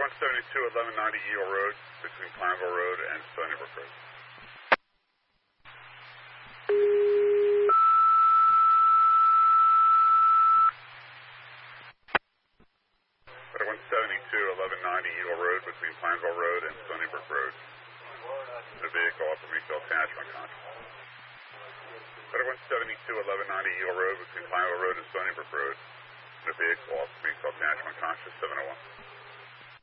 172, 1190 Eel Road between Pineville Road and Stony Brook Road. Better 172, 1190 Eel Road between Pineville Road and Stony Brook Road. The vehicle off of Retail attachment conscious. Better 172, 1190 Eel Road between Pineville Road and Stony Brook Road. The vehicle off of Retail attachment conscious 701.